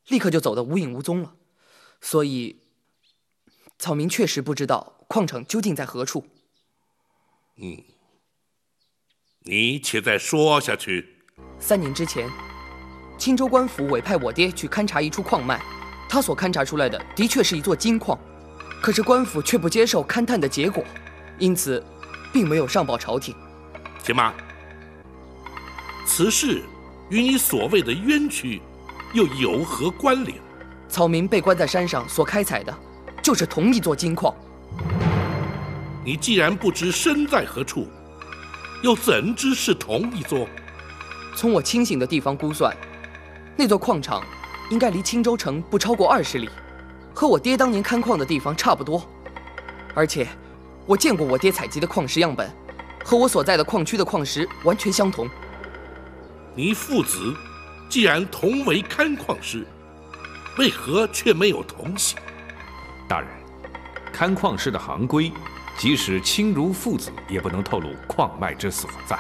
立刻就走得无影无踪了。所以，草民确实不知道矿场究竟在何处。 你且再说下去。 3年之前，青州官府委派我爹去勘察一处矿脉，他所勘察出来的的确是一座金矿，可是官府却不接受勘探的结果，因此并没有上报朝廷。 且慢，此事与你所谓的冤屈又有何关联？ 草民被关在山上所开采的，就是同一座金矿。 你既然不知身在何处，又怎知是同一座？ 从我清醒的地方估算，那座矿场应该离青州城不超过20里，和我爹当年勘矿的地方差不多。而且，我见过我爹采集的矿石样本，和我所在的矿区的矿石完全相同。 你父子既然同为勘矿师，为何却没有同行？ 大人，勘矿师的行规，即使亲如父子，也不能透露矿脉之所在。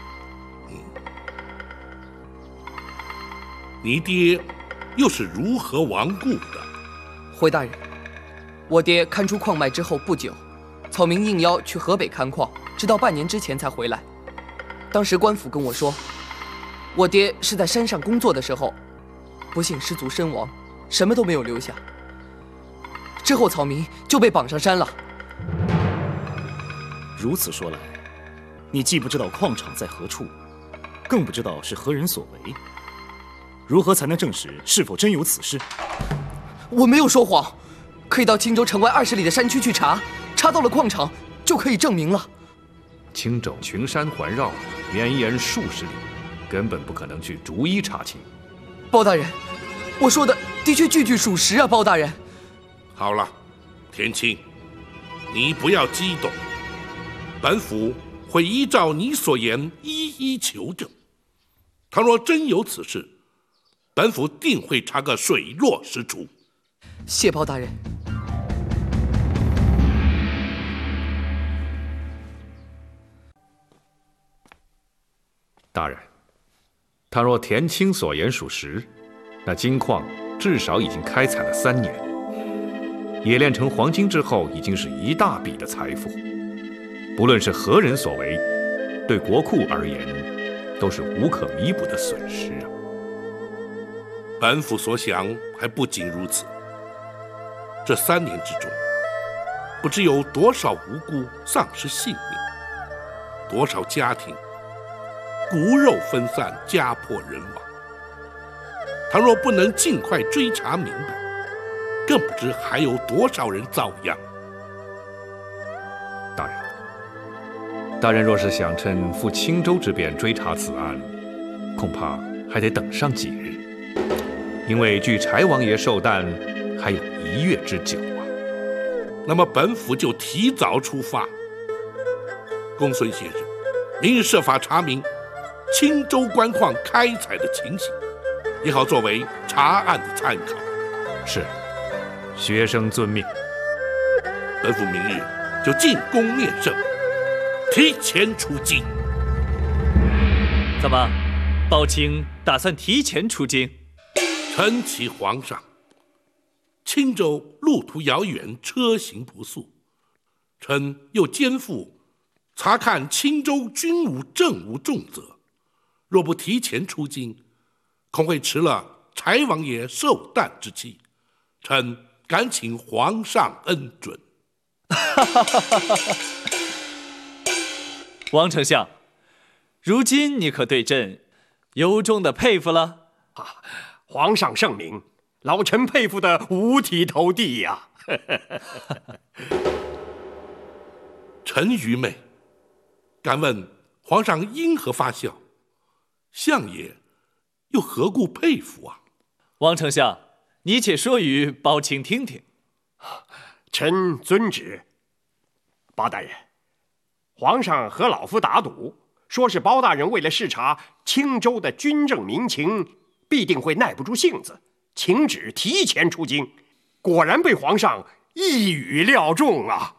你爹又是如何亡故的？ 回大人，我爹勘出矿脉之后不久，草民应邀去河北勘矿，直到半年之前才回来。当时官府跟我说，我爹是在山上工作的时候，不幸失足身亡，什么都没有留下。之后草民就被绑上山了。 如此说来，你既不知道矿场在何处，更不知道是何人所为，如何才能证实是否真有此事？ 我没有说谎，可以到青州城外20里的山区去查，查到了矿场就可以证明了。 青州群山环绕，绵延数十里，根本不可能去逐一查清。 包大人，我说的的确句句属实啊，包大人。 好了，田青，你不要激动，本府会依照你所言一一求证。倘若真有此事，本府定会查个水落石出。 谢包大人。 大人，倘若田青所言属实，那金矿至少已经开采了3年，冶炼成黄金之后，已经是一大笔的财富。不论是何人所为，对国库而言，都是无可弥补的损失啊。 本府所想还不仅如此，这3年之中，不知有多少无辜丧失性命，多少家庭骨肉分散，家破人亡。倘若不能尽快追查明白，更不知还有多少人遭殃。 大人若是想趁赴青州之便追查此案，恐怕还得等上几日，因为距柴王爷寿诞还有1月之久啊。 那么本府就提早出发。公孙先生，明日设法查明青州官矿开采的情形，也好作为查案的参考。 是，学生遵命。 本府明日就进宫面圣，提前出京。 怎么，包青打算提前出京？ 臣启皇上，青州路途遥远，车行不速，臣又肩负查看青州军务政务重责，若不提前出京，恐会迟了柴王爷寿诞之期。臣敢请皇上恩准。 王丞相，如今你可对朕由衷的佩服了。 皇上圣明，老臣佩服的五体投地呀。 臣愚昧，敢问皇上因何发笑？相爷又何故佩服啊？ 王丞相，你且说与包青听听。 臣遵旨。包大人，皇上和老夫打赌，说是包大人为了视察青州的军政民情，必定会耐不住性子，请旨提前出京。果然被皇上一语料中啊！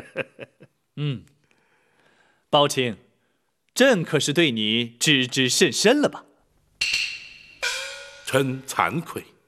包青，朕可是对你知之甚深了吧？ 臣惭愧。